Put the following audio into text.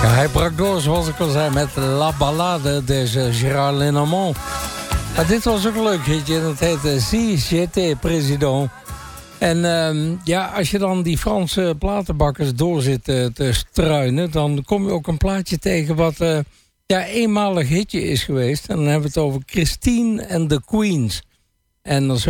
Ja, hij brak door, zoals ik al zei, met La Ballade de Gérard Lenormand. Maar dit was ook een leuk hitje. Dat heette Si j'étais président. En ja, als je dan die Franse platenbakkers door zit te struinen, dan kom je ook een plaatje tegen wat eenmalig hitje is geweest. En dan hebben we het over Christine and the Queens. En dan